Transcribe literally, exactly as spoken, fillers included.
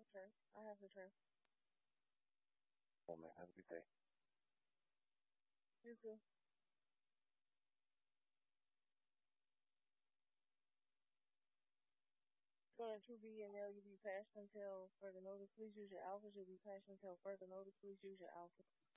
turn. I have the turn. Oh man, have a good day. You too. Going to be and L, you be passed until further notice. Please use your alpha. You'll be passed until further notice. Please use your alpha.